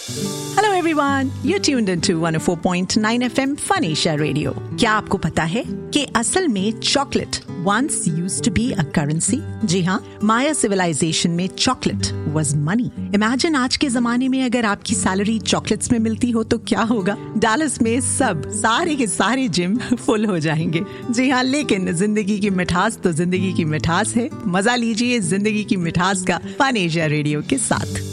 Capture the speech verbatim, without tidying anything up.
Hello everyone, you're tuned into one oh four point nine F M Fun Asia Radio. क्या आपको पता है कि असल में chocolate once used to be a currency? जी हाँ, माया सिविलाइजेशन में चॉकलेट was money. Imagine आज के जमाने में अगर आपकी सैलरी चॉकलेट्स में मिलती हो तो क्या होगा? डैलस में सब सारे के सारे जिम फुल हो जाएंगे. जी हाँ, लेकिन जिंदगी की मिठास तो जिंदगी की मिठास है. मजा लीजिए जिंदगी की मिठास का फन एशिया रेडियो के साथ.